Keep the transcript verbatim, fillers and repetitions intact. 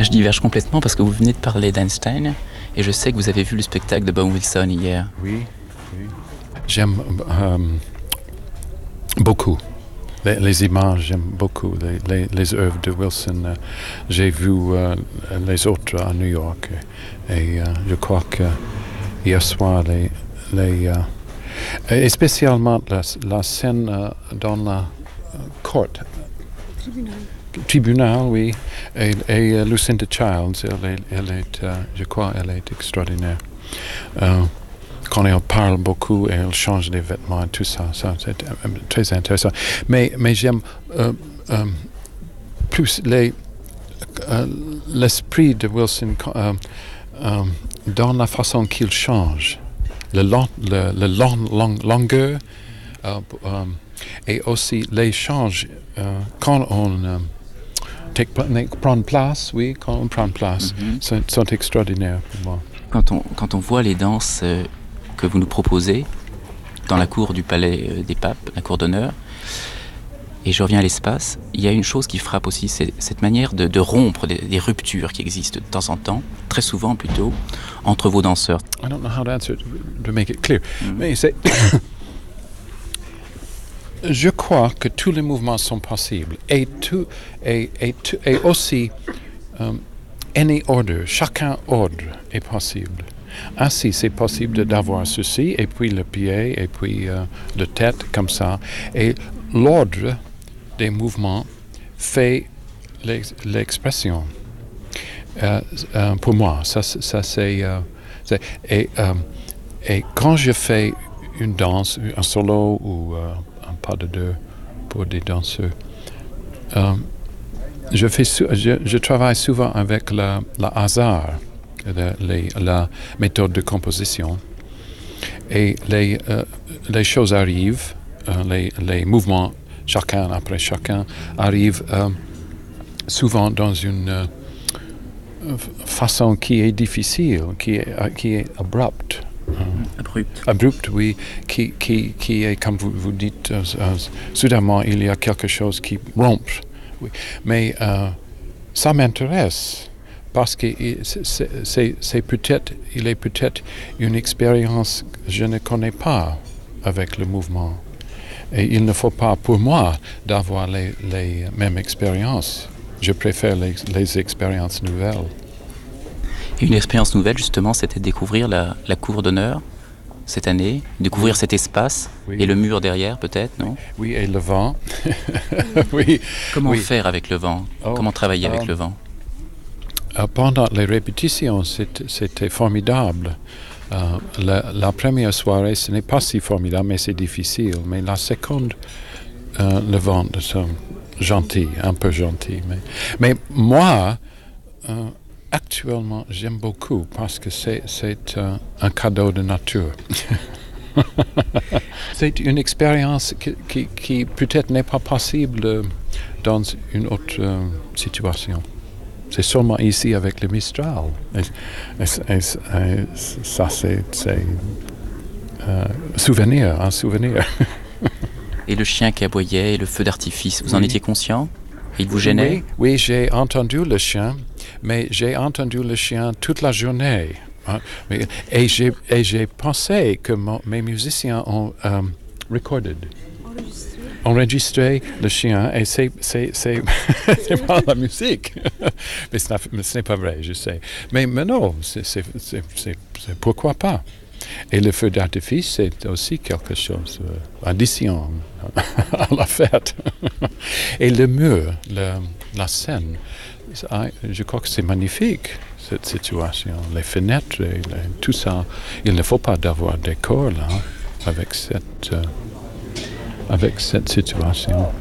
Je diverge complètement parce que vous venez de parler d'Einstein et je sais que vous avez vu le spectacle de Bob Wilson hier. Oui, oui. J'aime euh, beaucoup les, les images, j'aime beaucoup les, les, les œuvres de Wilson. Euh, j'ai vu euh, les autres à New York et, et euh, je crois que hier soir, les, les, euh, et spécialement la, la scène euh, dans la cour. Tribunal. Tribunal, oui. Et, et uh, Lucinda Childs, elle est, elle est uh, je crois, elle est extraordinaire. Euh, quand elle parle beaucoup et elle change les vêtements et tout ça, ça c'est euh, très intéressant. Mais, mais j'aime euh, euh, plus les, euh, l'esprit de Wilson euh, euh, dans la façon qu'il change, le, long, le, le long, long, longueur euh, euh, et aussi les changes euh, quand on euh, Take, prendre place, oui, quand on prend place, mm-hmm. sont, sont extraordinaires pour moi. Quand on, quand on voit les danses euh, que vous nous proposez dans la cour du Palais euh, des Papes, la cour d'honneur, et je reviens à l'espace, il y a une chose qui frappe aussi, c'est cette manière de, de rompre des, des ruptures qui existent de temps en temps, très souvent plutôt, entre vos danseurs. I don't know how to answer it, to make it clear. Mm-hmm. Mais c'est... Je crois que tous les mouvements sont possibles et, tout, et, et, tout, et aussi um, any order, chacun ordre est possible. Ainsi, c'est possible d'avoir ceci et puis le pied et puis uh, la tête comme ça. Et l'ordre des mouvements fait l'ex- l'expression. Uh, uh, pour moi, ça, ça c'est, uh, c'est et, um, et quand je fais une danse, un solo ou uh, pas de deux pour des danseurs. Euh, je, fais su- je, je travaille souvent avec le hasard, le, les, la méthode de composition. Et les, euh, les choses arrivent, euh, les, les mouvements, chacun après chacun, arrivent euh, souvent dans une euh, façon qui est difficile, qui est, qui est abrupte. Abrupt. Abrupt, oui, qui, qui, qui est, comme vous, vous dites, euh, euh, soudainement, il y a quelque chose qui rompt. Oui. Mais euh, ça m'intéresse, parce que c'est, c'est, c'est peut-être, il est peut-être une expérience que je ne connais pas avec le mouvement. Et il ne faut pas, pour moi, d'avoir les, les mêmes expériences. Je préfère les, les expériences nouvelles. Une expérience nouvelle, justement, c'était de découvrir la, la cour d'honneur cette année, découvrir oui. cet espace oui. et le mur derrière, peut-être, non ? Oui, et le vent. oui. Comment oui. faire avec le vent ? oh, Comment travailler um, avec le vent ? uh, Pendant les répétitions, c'était, c'était formidable. Uh, la, la première soirée, ce n'est pas si formidable, mais c'est difficile. Mais la seconde, uh, le vent, c'est gentil, un peu gentil. Mais, mais moi... Uh, Actuellement, j'aime beaucoup parce que c'est, c'est euh, un cadeau de nature. C'est une expérience qui, qui, qui peut-être n'est pas possible dans une autre euh, situation. C'est seulement ici avec le Mistral. Et, et, et, et ça, c'est, c'est euh, souvenir, un souvenir. Et le chien qui aboyait et le feu d'artifice, vous oui. en étiez conscient ? Il vous gênait ? Oui, oui, j'ai entendu le chien. Mais j'ai entendu le chien toute la journée. Hein, mais, et, j'ai, et j'ai pensé que mon, mes musiciens ont um, recorded, enregistré. enregistré le chien. Et c'est, c'est, c'est, c'est pas la musique. mais, ce mais ce n'est pas vrai, je sais. Mais, mais non, c'est, c'est, c'est, c'est, c'est pourquoi pas. Et le feu d'artifice, c'est aussi quelque chose, euh, addition à la fête. Et le mur, le, la scène, je crois que c'est magnifique, cette situation. Les fenêtres, et les, tout ça. Il ne faut pas d'avoir des corps là, avec cette, euh, avec cette situation.